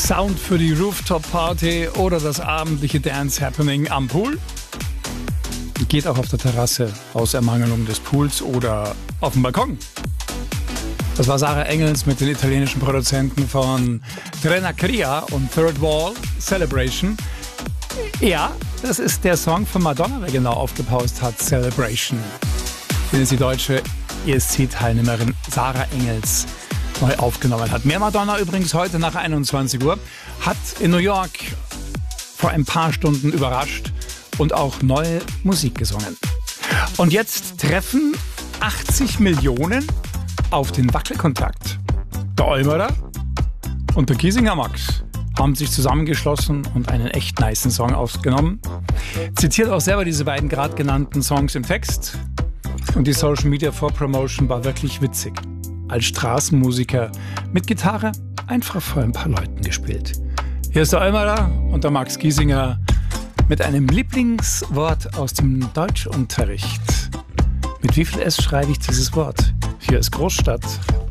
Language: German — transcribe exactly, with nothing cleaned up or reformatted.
Sound für die Rooftop-Party oder das abendliche Dance-Happening am Pool. Geht auch auf der Terrasse aus Ermangelung des Pools oder auf dem Balkon. Das war Sarah Engels mit den italienischen Produzenten von Trenacria und Third Wall, Celebration. Ja, das ist der Song von Madonna, der genau aufgepaust hat, Celebration. Den ist die deutsche E S C-Teilnehmerin Sarah Engels neu aufgenommen hat. Mehr Madonna übrigens heute nach einundzwanzig Uhr. Hat in New York vor ein paar Stunden überrascht und auch neue Musik gesungen. Und jetzt treffen achtzig Millionen auf den Wackelkontakt. Der Olmerer und der Giesinger Max haben sich zusammengeschlossen und einen echt nicen Song aufgenommen. Zitiert auch selber diese beiden gerade genannten Songs im Text. Und die Social Media Vorpromotion war wirklich witzig. Als Straßenmusiker mit Gitarre einfach vor ein paar Leuten gespielt. Hier ist der Olmerer und der Max Giesinger mit einem Lieblingswort aus dem Deutschunterricht. Mit wie viel S schreibe ich dieses Wort? Hier ist Großstadt.